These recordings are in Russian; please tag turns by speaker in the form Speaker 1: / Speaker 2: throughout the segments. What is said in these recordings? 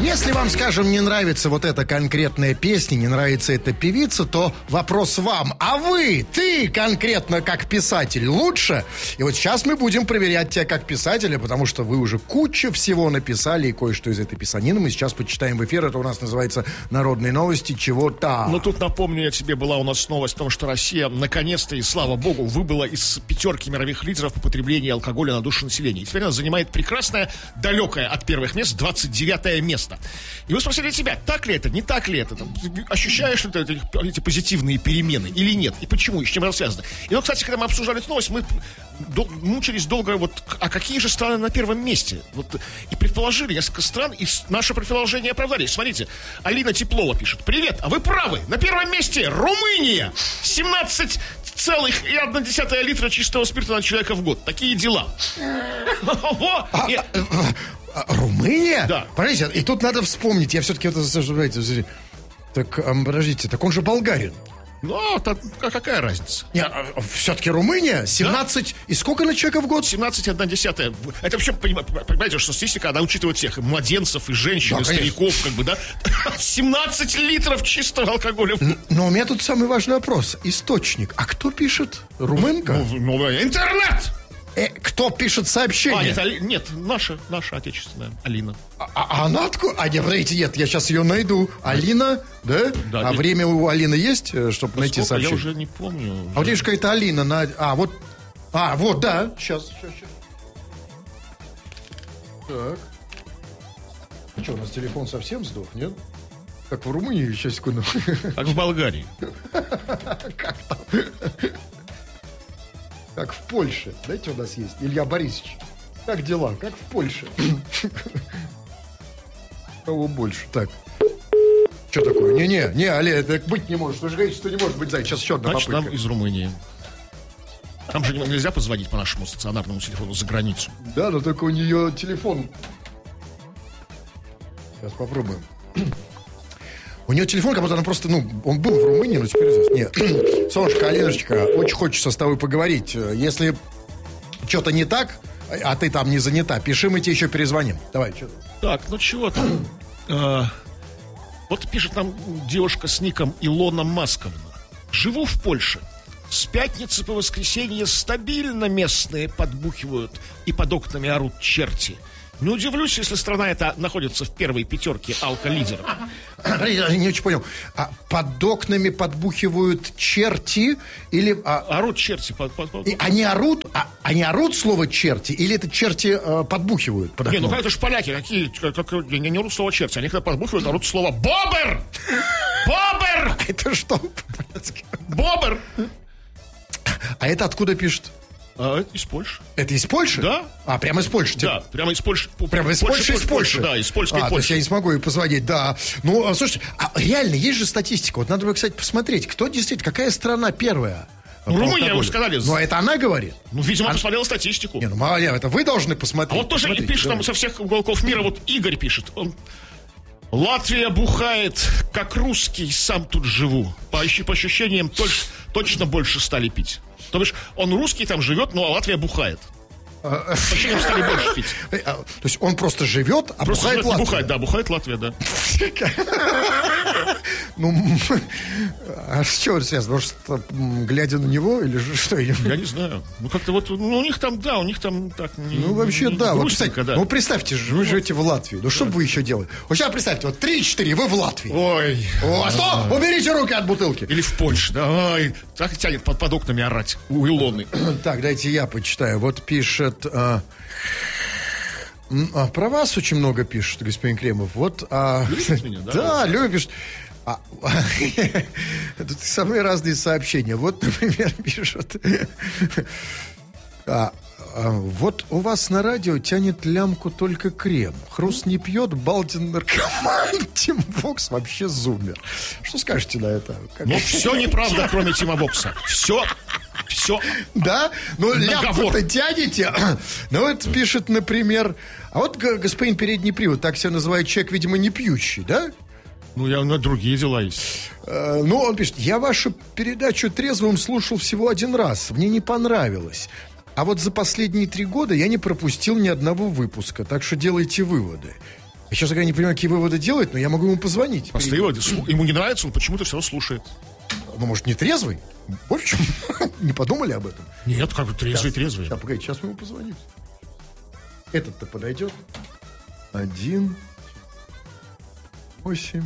Speaker 1: Если вам, скажем, не нравится вот эта конкретная песня, не нравится эта певица, то вопрос вам. А ты конкретно как писатель лучше? И вот сейчас мы будем проверять тебя как писателя, потому что вы уже кучу всего написали, и кое-что из этой писанины мы сейчас почитаем в эфир. Это у нас называется «Народные новости чего-то».
Speaker 2: Ну, тут напомню я тебе, была у нас новость о том, что Россия, наконец-то, и слава богу, выбыла из 5 мировых лидеров по потреблению алкоголя на душу населения. И теперь она занимает прекрасное, далекое от первых мест, 29 место. И вы спросили себя, так ли это, не так ли это? Там, ощущаешь ли ты эти позитивные перемены или нет? И почему, и с чем это связано? И вот, кстати, когда мы обсуждали эту новость, мы мучились долго, вот, а какие же страны на первом месте? Вот, и предположили несколько стран, и наши предположения оправдались. Смотрите, Алина Теплова пишет: привет, а вы правы, на первом месте Румыния, 17,1 литра чистого спирта на человека в год. Такие дела.
Speaker 1: Румыния?
Speaker 2: Да.
Speaker 1: Подождите, и тут надо вспомнить, я все-таки это... Так, подождите, так он же болгарин.
Speaker 2: Ну, какая разница?
Speaker 1: Нет, все-таки Румыния 17... Да? И сколько на человека в год?
Speaker 2: 17,1. Это вообще, понимаете, что статистика, она учитывает всех, и младенцев, и женщин, да, и стариков, как бы, да? 17 литров чистого алкоголя.
Speaker 1: Но у меня тут самый важный вопрос. Источник. А кто пишет? Румынка?
Speaker 2: Интернет!
Speaker 1: Кто пишет сообщение?
Speaker 2: Нет, наша отечественная Алина.
Speaker 1: А она откуда? Подождите, нет, я сейчас ее найду. Алина, да?
Speaker 2: Да,
Speaker 1: а время у Алины есть, чтобы найти сообщение?
Speaker 2: Я уже не помню.
Speaker 1: А вот видишь, какая-то Алина. Вот, да. Сейчас. Так. А что, у нас телефон совсем сдох, нет? Как в Румынии, еще секунду.
Speaker 2: Как в Болгарии.
Speaker 1: Как там? Как в Польше. Знаете, у нас есть Илья Борисович. Как дела? Как в Польше. Кого больше? Так. Что такое? Не, Олег, это быть не может. Вы же говорите, что не может быть, зайчик. Сейчас еще одна попытка.
Speaker 2: Значит, нам из Румынии. Там же нельзя позвонить по нашему стационарному телефону за границу.
Speaker 1: Да, но только у нее телефон. Сейчас попробуем. У нее телефон, как будто она просто, он был в Румынии, но теперь здесь. Нет. Солнышко, Алиночка, очень хочется с тобой поговорить. Если что-то не так, а ты там не занята, пиши, мы тебе еще перезвоним. Давай, что там?
Speaker 2: Так, чего там? Вот пишет нам девушка с ником Илона Масковна. Живу в Польше. С пятницы по воскресенье стабильно местные подбухивают и под окнами орут черти. Не удивлюсь, если страна эта находится в первой 5 алколидеров.
Speaker 1: Я не очень понял. Под окнами подбухивают черти или...
Speaker 2: Орут черти.
Speaker 1: Они орут? Они орут слово черти? Или это черти подбухивают?
Speaker 2: Не, это же поляки. Какие не орут слово черти. Они когда подбухивают, орут слово бобер! Бобер!
Speaker 1: Это что?
Speaker 2: Бобер!
Speaker 1: А это откуда пишут?
Speaker 2: Из Польши.
Speaker 1: Это из Польши?
Speaker 2: Да.
Speaker 1: Прямо из Польши?
Speaker 2: Да, прямо из Польши.
Speaker 1: Прямо из Польши, из Польши?
Speaker 2: Да, из польской Польши.
Speaker 1: То есть я не смогу ей позвонить, да. Слушайте, реально, есть же статистика. Вот надо бы, кстати, посмотреть, кто действительно, какая страна первая?
Speaker 2: Румыния, вы сказали.
Speaker 1: Но это она говорит.
Speaker 2: Видимо, посмотрела статистику.
Speaker 1: Не, молодец, это вы должны посмотреть.
Speaker 2: А вот тоже пишет нам со всех уголков мира, вот Игорь пишет. Латвия бухает, как русский, сам тут живу. По ощущениям, точно больше стали пить. То бишь, он русский там живет, но Латвия бухает. Почему стали больше пить?
Speaker 1: То есть он просто живет, а просто бухает Латвия?
Speaker 2: Бухает Латвия, да.
Speaker 1: А с чего это связано? Может, глядя на него или что?
Speaker 2: Я не знаю. Как-то вот, у них там так...
Speaker 1: вообще, да. Представьте, вы живете в Латвии. Что бы вы еще делали? Вот сейчас представьте, 3-4, вы в Латвии.
Speaker 2: Ой.
Speaker 1: Стоп! Уберите руки от бутылки.
Speaker 2: Или в Польше, да. Ой, так тянет под окнами орать у Илоны.
Speaker 1: Так, дайте я почитаю. Вот пишет... про вас очень много пишут, господин Кремов. Вот,
Speaker 2: любишь меня, да?
Speaker 1: Да, любишь. Тут самые разные сообщения. Вот, например, пишут. Вот у вас на радио тянет лямку только крем. Хруст не пьет, Балдин наркоман. Тим Вокс вообще зумер. Что скажете на это?
Speaker 2: Все неправда, кроме Тима Вокса. Все.
Speaker 1: Да? Лямку-то тянете. Вот пишет, например... А вот господин передний привод, так себя называет человек, видимо, не пьющий, да?
Speaker 2: Я на другие дела есть.
Speaker 1: Он пишет: я вашу передачу трезвым слушал всего один раз. Мне не понравилось. А вот за последние 3 года я не пропустил ни одного выпуска. Так что делайте выводы. Я сейчас не понимаю, какие выводы делать, но я могу ему позвонить.
Speaker 2: Просто ему не нравится, он почему-то все равно слушает.
Speaker 1: Ну, может, не трезвый? В общем, не подумали об этом?
Speaker 2: Нет, как бы трезвый.
Speaker 1: Сейчас, погодите, сейчас мы ему позвоним. Этот-то подойдет? 1, 8.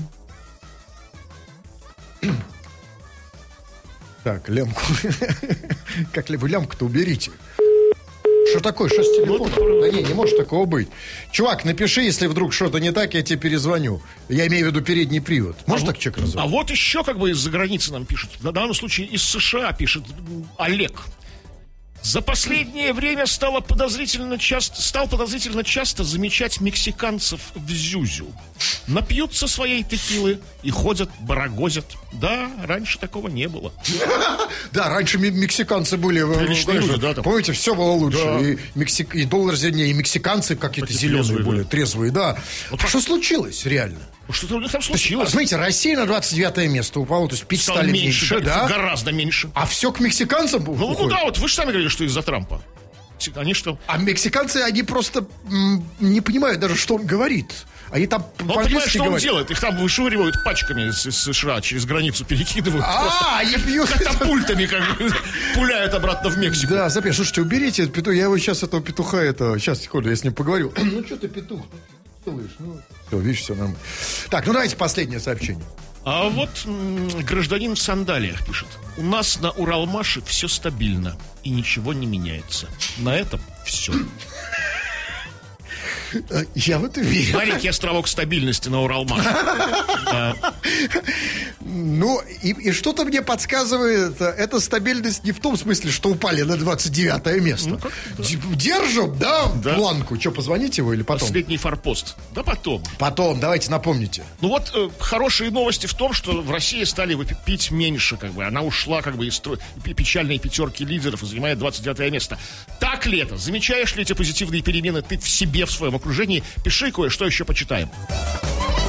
Speaker 1: Так, лямку. Как вы лямку-то уберите? Что такое? Что с телефоном? Да не может такого быть. Чувак, напиши, если вдруг что-то не так, я тебе перезвоню. Я имею в виду передний привод. Может так человек называть?
Speaker 2: А вот еще как бы из-за границы нам пишут. В данном случае из США пишет Олег. За последнее время стал подозрительно часто замечать мексиканцев в Зюзю. Напьются своей текилы и ходят, барагозят. Да, раньше такого не было.
Speaker 1: Да, раньше мексиканцы были...
Speaker 2: Приличные люди, да.
Speaker 1: Помните, все было лучше. И доллар зеленее, и мексиканцы какие-то зеленые были, трезвые, да. А что случилось реально?
Speaker 2: Что-то у них там случилось.
Speaker 1: Смотрите, Россия на 29 место упала, то есть пить стали меньше, да?
Speaker 2: Гораздо меньше.
Speaker 1: А все к мексиканцам уходит?
Speaker 2: Ну да, вот вы же сами говорили, что из-за Трампа. Они что?
Speaker 1: А мексиканцы, они просто не понимают даже, что он говорит. Они там
Speaker 2: понимаешь, что он делает? Их там вышвыривают пачками из США, через границу перекидывают.
Speaker 1: Они бьют
Speaker 2: катапультами, как бы, пуляют обратно в Мексику.
Speaker 1: Да, запомни, слушайте, уберите этот петух. Я его сейчас, этого петуха, сейчас, секунду, я с ним поговорю. Ну, что ты, петух? Ну, все, видишь, все нормально. Так, ну давайте последнее сообщение.
Speaker 2: А вот гражданин в сандалиях пишет. У нас на Уралмаше все стабильно и ничего не меняется. На этом все.
Speaker 1: Я в это верю.
Speaker 2: Маленький островок стабильности на Уралмаше.
Speaker 1: Ну, и что-то мне подсказывает, эта стабильность не в том смысле, что упали на 29 место. Держим, да, планку. Что, позвоните его или потом?
Speaker 2: Последний форпост. Да потом.
Speaker 1: Потом, давайте напомните.
Speaker 2: Ну вот, хорошие новости в том, что в России стали пить меньше, как бы. Она ушла, как бы, из печальной пятерки лидеров и занимает 29 место. Так ли это? Замечаешь ли эти позитивные перемены ты в себе, в своем окружении? Пиши кое-что еще почитаем.